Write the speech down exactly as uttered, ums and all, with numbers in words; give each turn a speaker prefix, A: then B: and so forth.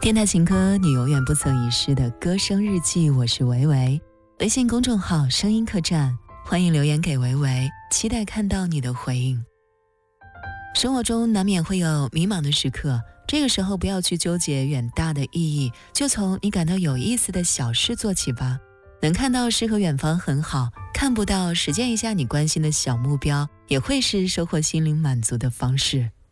A: 电台情歌，你永远不曾遗失的歌声日记，我是维维。微信公众号声音客栈，欢迎留言给维维，期待看到你的回应。生活中难免会有迷茫的时刻，这个时候不要去纠结远大的意义，就从你感到有意思的小事做起吧。能看到诗和远方很好，看不到实践一下你关心的小目标，也会是收获心灵满足的方式。